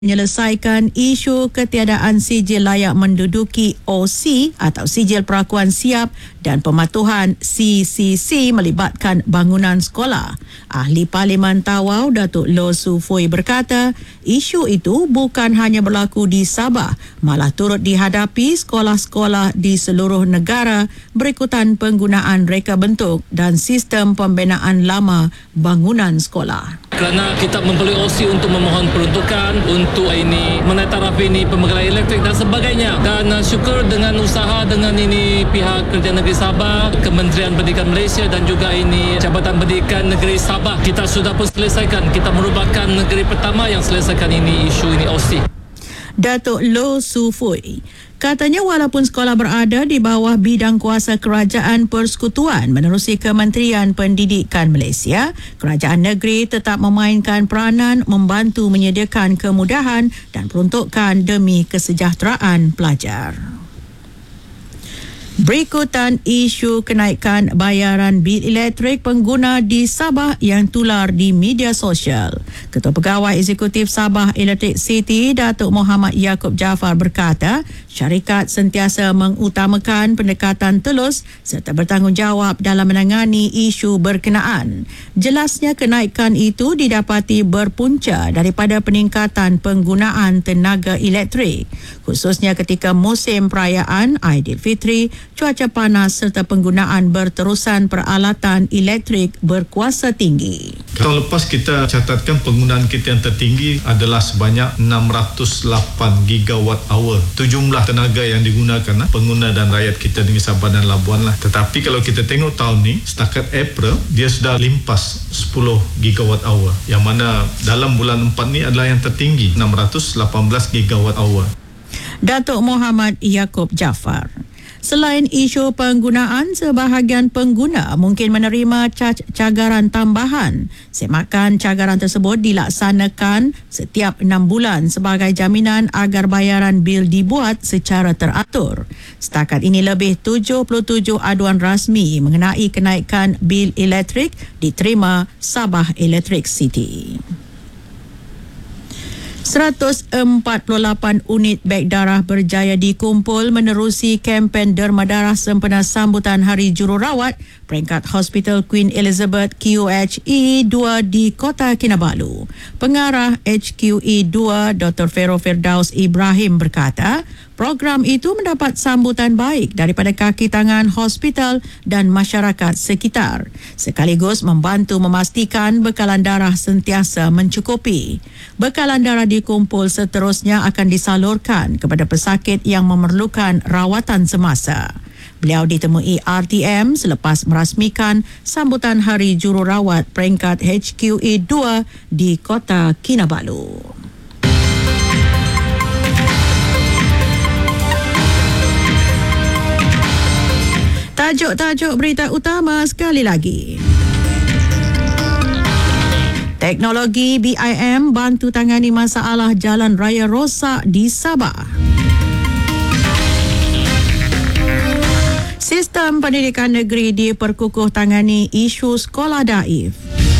menyelesaikan isu ketiadaan sijil layak menduduki OC atau sijil perakuan siap dan pematuhan CCC melibatkan bangunan sekolah. Ahli Parlimen Tawau Datuk Loh Su Fui berkata, isu itu bukan hanya berlaku di Sabah, malah turut dihadapi sekolah-sekolah di seluruh negara berikutan penggunaan reka bentuk dan sistem pembinaan lama bangunan sekolah. Kerana kita membeli OC untuk memohon peruntukan, untuk ini menetarapi ini pembekalan elektrik dan sebagainya. Dan syukur dengan usaha dengan ini pihak Kerajaan Negeri Sabah, Kementerian Pendidikan Malaysia dan juga ini Jabatan Pendidikan Negeri Sabah, kita sudah pun selesaikan. Kita merupakan negeri pertama yang selesaikan ini isu ini OC. Datuk Loh Su Fui katanya walaupun sekolah berada di bawah bidang kuasa Kerajaan Persekutuan menerusi Kementerian Pendidikan Malaysia, kerajaan negeri tetap memainkan peranan membantu menyediakan kemudahan dan peruntukan demi kesejahteraan pelajar. Berikutan isu kenaikan bayaran bil elektrik pengguna di Sabah yang tular di media sosial. Ketua Pegawai Eksekutif Sabah Electric City, Datuk Mohammad Yaakob Jaafar berkata, syarikat sentiasa mengutamakan pendekatan telus serta bertanggungjawab dalam menangani isu berkenaan. Jelasnya kenaikan itu didapati berpunca daripada peningkatan penggunaan tenaga elektrik, khususnya ketika musim perayaan Aidilfitri, cuaca panas serta penggunaan berterusan peralatan elektrik berkuasa tinggi. Tahun lepas kita catatkan penggunaan kita yang tertinggi adalah sebanyak 608 gigawatt hour. Itu jumlah tenaga yang digunakan pengguna dan rakyat kita di Sabah dan Labuan lah. Tetapi kalau kita tengok tahun ni, setakat April, dia sudah limpas 10 gigawatt hour. Yang mana dalam bulan 4 ni adalah yang tertinggi, 618 gigawatt hour. Datuk Mohammad Yaakob Jaafar. Selain isu penggunaan, sebahagian pengguna mungkin menerima cagaran tambahan. Semakan cagaran tersebut dilaksanakan setiap 6 bulan sebagai jaminan agar bayaran bil dibuat secara teratur. Setakat ini lebih 77 aduan rasmi mengenai kenaikan bil elektrik diterima Sabah Electric City. 148 unit beg darah berjaya dikumpul menerusi kempen derma darah sempena sambutan Hari Jururawat peringkat Hospital Queen Elizabeth QHE 2 di Kota Kinabalu. Pengarah HQE 2 Dr. Fero Firdaus Ibrahim berkata, program itu mendapat sambutan baik daripada kaki tangan hospital dan masyarakat sekitar, sekaligus membantu memastikan bekalan darah sentiasa mencukupi. Bekalan darah dikumpul seterusnya akan disalurkan kepada pesakit yang memerlukan rawatan semasa. Beliau ditemui RTM selepas merasmikan sambutan Hari Jururawat peringkat HQE 2 di Kota Kinabalu. Tajuk-tajuk berita utama sekali lagi. Teknologi BIM bantu tangani masalah jalan raya rosak di Sabah. Sistem pendidikan negeri diperkukuh tangani isu sekolah daif.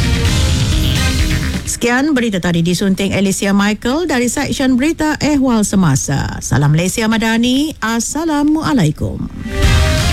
Sekian berita tadi disunting Alicia Michael dari Seksyen Berita Ehwal Semasa. Salam Malaysia Madani. Assalamualaikum.